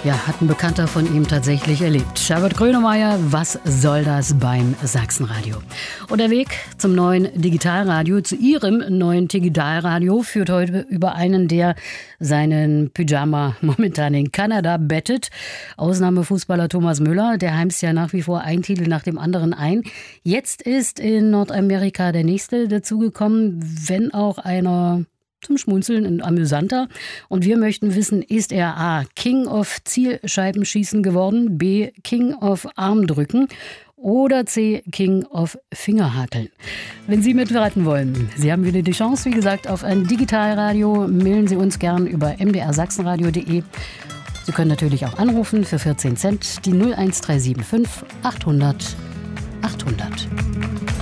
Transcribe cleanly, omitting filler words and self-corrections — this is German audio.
Ja, hat ein Bekannter von ihm tatsächlich erlebt. Herbert Grönemeyer, was soll das beim Sachsenradio? Und der Weg zum neuen Digitalradio, zu Ihrem neuen Digitalradio, führt heute über einen, der seinen Pyjama momentan in Kanada bettet. Ausnahmefußballer Thomas Müller, der heimst ja nach wie vor ein Titel nach dem anderen ein. Jetzt ist in Nordamerika der nächste dazugekommen, wenn auch einer zum Schmunzeln und amüsanter. Und wir möchten wissen, ist er A. King of Zielscheibenschießen geworden, B. King of Armdrücken oder C. King of Fingerhakeln? Wenn Sie mitraten wollen, Sie haben wieder die Chance, wie gesagt, auf ein Digitalradio. Mailen Sie uns gern über mdrsachsenradio.de. Sie können natürlich auch anrufen für 14 Cent, die 01375 800 800.